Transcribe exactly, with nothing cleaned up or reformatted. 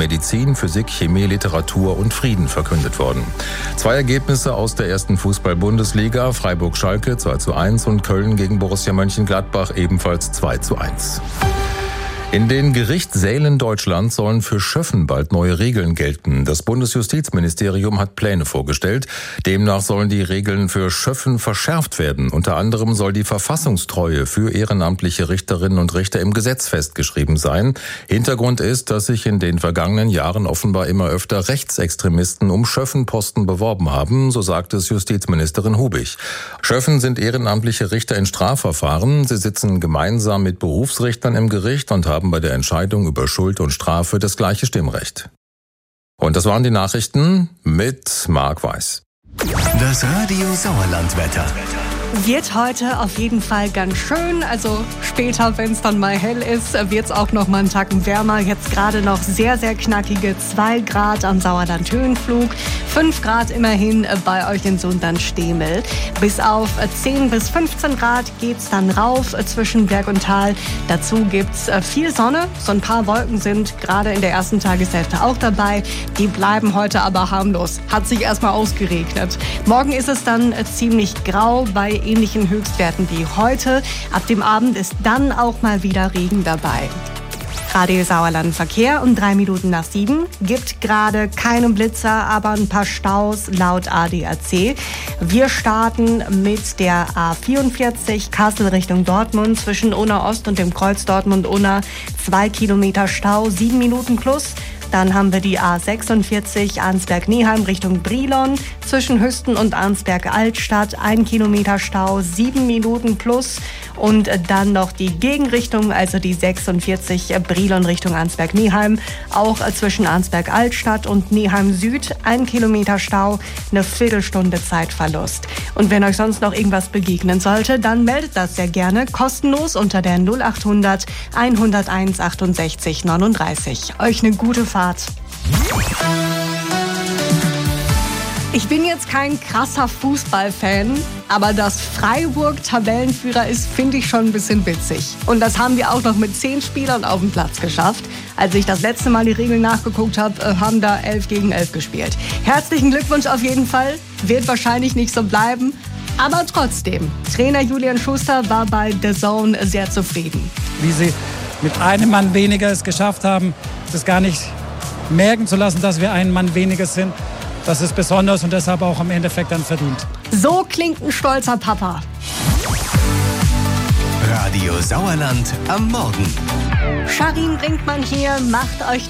Medizin, Physik, Chemie, Literatur und Frieden verkündet worden. Zwei Ergebnisse aus der ersten Fußball-Bundesliga, Freiburg-Schalke zwei zu eins und Köln gegen Borussia Mönchengladbach ebenfalls zwei zu eins. In den Gerichtssälen Deutschlands sollen für Schöffen bald neue Regeln gelten. Das Bundesjustizministerium hat Pläne vorgestellt. Demnach sollen die Regeln für Schöffen verschärft werden. Unter anderem soll die Verfassungstreue für ehrenamtliche Richterinnen und Richter im Gesetz festgeschrieben sein. Hintergrund ist, dass sich in den vergangenen Jahren offenbar immer öfter Rechtsextremisten um Schöffenposten beworben haben, so sagt es Justizministerin Hubig. Schöffen sind ehrenamtliche Richter in Strafverfahren. Sie sitzen gemeinsam mit Berufsrichtern im Gericht und haben bei der Entscheidung über Schuld und Strafe das gleiche Stimmrecht. Und das waren die Nachrichten mit Marc Weiß. Das Radio Sauerlandwetter. Wird heute auf jeden Fall ganz schön. Also später, wenn es dann mal hell ist, wird es auch noch mal einen Tacken wärmer. Jetzt gerade noch sehr, sehr knackige zwei Grad am Sauerland-Höhenflug. fünf Grad immerhin bei euch in Sundern-Stehmel. Bis auf zehn bis fünfzehn Grad geht's dann rauf zwischen Berg und Tal. Dazu gibt's viel Sonne. So ein paar Wolken sind gerade in der ersten Tageshälfte auch dabei. Die bleiben heute aber harmlos. Hat sich erstmal ausgeregnet. Morgen ist es dann ziemlich grau bei ähnlichen Höchstwerten wie heute. Ab dem Abend ist dann auch mal wieder Regen dabei. Radio Sauerland Verkehr um drei Minuten nach sieben. Gibt gerade keine Blitzer, aber ein paar Staus laut A D A C. Wir starten mit der A vierundvierzig Kassel Richtung Dortmund zwischen Unna Ost und dem Kreuz Dortmund-Unna. Zwei Kilometer Stau, sieben Minuten plus. Dann haben wir die A sechsundvierzig Arnsberg-Neheim Richtung Brilon zwischen Hüsten und Arnsberg-Altstadt. Ein Kilometer Stau, sieben Minuten plus. Und dann noch die Gegenrichtung, also die sechsundvierzig Brilon Richtung Arnsberg-Neheim. Auch zwischen Arnsberg-Altstadt und Neheim Süd. Ein Kilometer Stau, eine Viertelstunde Zeitverlust. Und wenn euch sonst noch irgendwas begegnen sollte, dann meldet das sehr gerne kostenlos unter der null achthundert hunderteins achtundsechzig neununddreißig. Euch eine gute Fahrt. Ich bin jetzt kein krasser Fußballfan, aber dass Freiburg Tabellenführer ist, finde ich schon ein bisschen witzig. Und das haben wir auch noch mit zehn Spielern auf dem Platz geschafft. Als ich das letzte Mal die Regeln nachgeguckt habe, haben da elf gegen elf gespielt. Herzlichen Glückwunsch auf jeden Fall. Wird wahrscheinlich nicht so bleiben. Aber trotzdem, Trainer Julian Schuster war bei The Zone sehr zufrieden. Wie sie mit einem Mann weniger es geschafft haben, das gar nicht merken zu lassen, dass wir einen Mann weniger sind. Das ist besonders und deshalb auch im Endeffekt dann verdient. So klingt ein stolzer Papa. Radio Sauerland am Morgen. Sharin Brinkmann hier, macht euch